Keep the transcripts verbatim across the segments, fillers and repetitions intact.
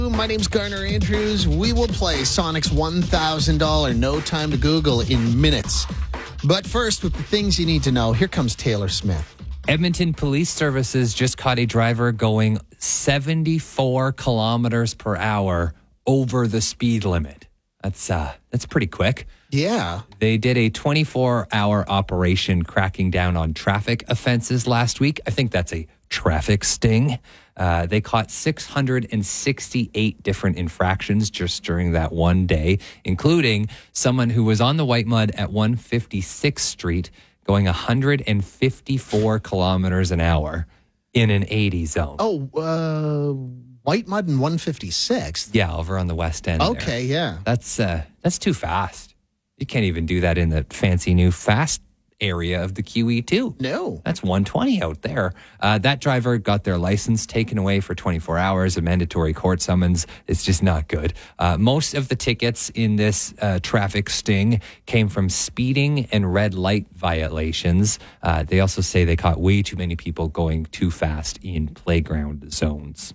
My name's Garner Andrews. We will play Sonic's one thousand dollars No Time to Google in minutes. But first, with the things you need to know, here comes Taylor Smith. Edmonton Police Services just caught a driver going seventy-four kilometers per hour over the speed limit. That's uh, that's pretty quick. Yeah. They did a twenty-four hour operation cracking down on traffic offenses last week. I think that's a traffic sting. Uh, they caught six hundred sixty-eight different infractions just during that one day, including someone who was on the White Mud at one fifty-sixth Street going one hundred fifty-four kilometers an hour in an eighty zone. Oh, uh, White Mud and one fifty-sixth? Yeah, over on the west end. Okay, there. yeah. That's uh, that's too fast. You can't even do that in the fancy new fast area of the Q E two. No. That's one twenty out there. Uh, that driver got their license taken away for twenty-four hours, a mandatory court summons. It's just not good. Uh, most of the tickets in this uh, traffic sting came from speeding and red light violations. Uh, they also say they caught way too many people going too fast in playground zones.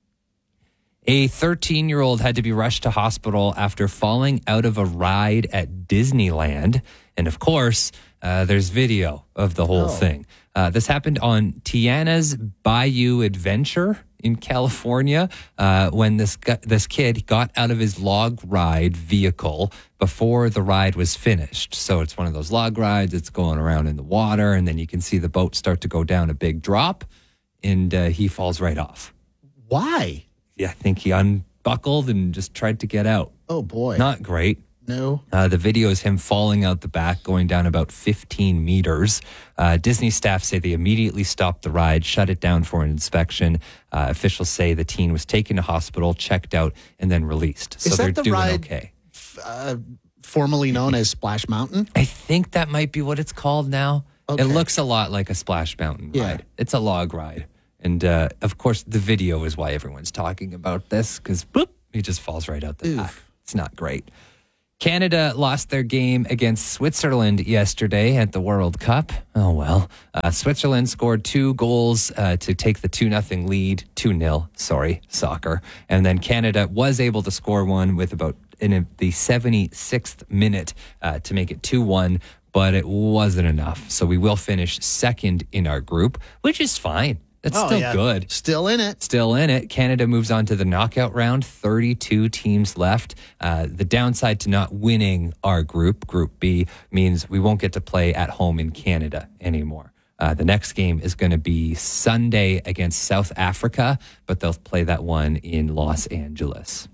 A thirteen-year-old had to be rushed to hospital after falling out of a ride at Disneyland. And of course, uh, there's video of the whole Oh. thing. Uh, this happened on Tiana's Bayou Adventure in California uh, when this gu- this kid got out of his log ride vehicle before the ride was finished. So it's one of those log rides. It's going around in the water, and then you can see the boat start to go down a big drop, and uh, he falls right off. Why? Yeah, I think he unbuckled and just tried to get out. Oh, boy. Not great. No. Uh, the video is him falling out the back, going down about fifteen meters. Uh, Disney staff say they immediately stopped the ride, shut it down for an inspection. Uh, officials say the teen was taken to hospital, checked out, and then released. So Is that they're the doing ride- okay. Uh, formerly known as Splash Mountain? I think that might be what it's called now. Okay. It looks a lot like a Splash Mountain Yeah. ride. It's a log ride. And, uh, of course, the video is why everyone's talking about this, because, boop, he just falls right out the Oof. back. It's not great. Canada lost their game against Switzerland yesterday at the World Cup. Oh, well. Uh, Switzerland scored two goals uh, to take the two nothing lead. two nil, sorry, soccer. And then Canada was able to score one with about in the seventy-sixth minute uh, to make it two one, but it wasn't enough. So we will finish second in our group, which is fine. That's Oh, still yeah. good. Still in it. Still in it. Canada moves on to the knockout round. thirty-two teams left. Uh, the downside to not winning our group, Group B, means we won't get to play at home in Canada anymore. Uh, the next game is going to be Sunday against South Africa, but they'll play that one in Los Angeles.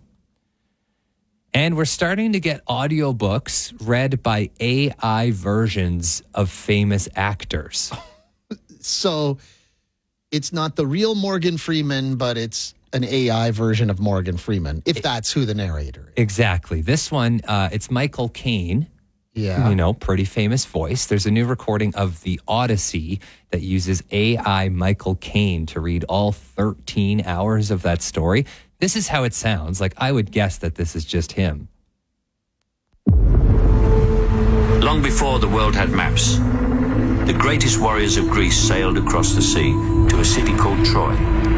And we're starting to get audiobooks read by A I versions of famous actors. So it's not the real Morgan Freeman, but it's an A I version of Morgan Freeman, if that's who the narrator is. Exactly. This one, uh, it's Michael Caine. Yeah. You know, pretty famous voice. There's a new recording of The Odyssey that uses A I Michael Caine to read all thirteen hours of that story. This is how it sounds. Like, I would guess that this is just him. Long before the world had maps, the greatest warriors of Greece sailed across the sea to a city called Troy.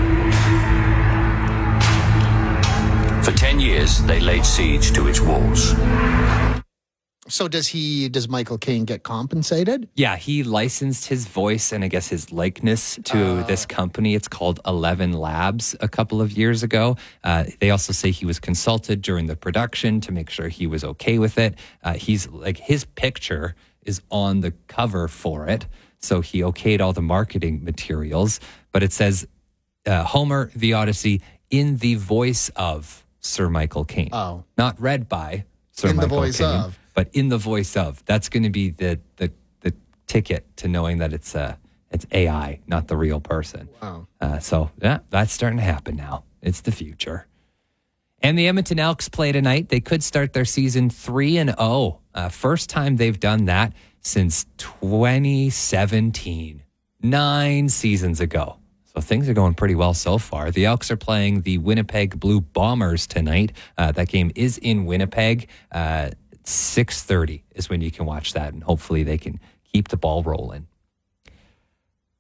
For ten years, they laid siege to its walls. So does he, does Michael Caine get compensated? Yeah, he licensed his voice and I guess his likeness to uh, this company. It's called Eleven Labs a couple of years ago. Uh, they also say he was consulted during the production to make sure he was okay with it. Uh, he's like, his picture is on the cover for it. So he okayed all the marketing materials. But it says uh, Homer, The Odyssey, in the voice of Sir Michael Caine. Oh. Not read by Sir In the Michael voice Caine, of. but in the voice of. That's going to be the, the the ticket to knowing that it's uh, it's A I, not the real person. Wow. Uh, so, yeah, that's starting to happen now. It's the future. And the Edmonton Elks play tonight. They could start their season three and oh. Uh, first time they've done that since twenty seventeen, nine seasons ago. So things are going pretty well so far. The Elks are playing the Winnipeg Blue Bombers tonight. Uh, that game is in Winnipeg. Uh, six thirty is when you can watch that, and hopefully they can keep the ball rolling.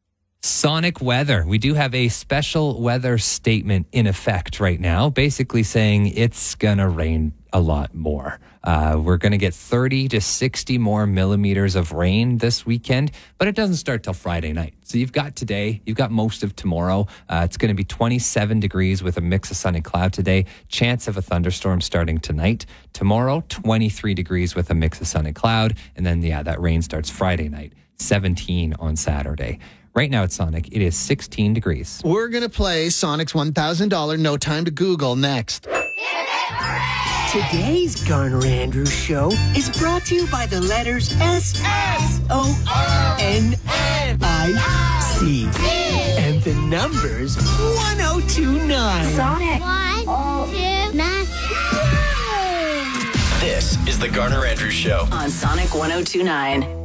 Sonic weather. We do have a special weather statement in effect right now, basically saying it's going to rain a lot more. Uh, we're going to get thirty to sixty more millimeters of rain this weekend, but it doesn't start till Friday night. So you've got today, you've got most of tomorrow. Uh, it's going to be twenty-seven degrees with a mix of sun and cloud today. Chance of a thunderstorm starting tonight. Tomorrow, twenty-three degrees with a mix of sun and cloud. And then, yeah, that rain starts Friday night, seventeen on Saturday. Right now at Sonic, it is sixteen degrees. We're going to play Sonic's one thousand dollars No Time to Google next. Today's Garner Andrews Show is brought to you by the letters S O N I C and the numbers one oh two nine. Sonic. One, two, nine. This is the Garner Andrews Show on Sonic one oh two nine.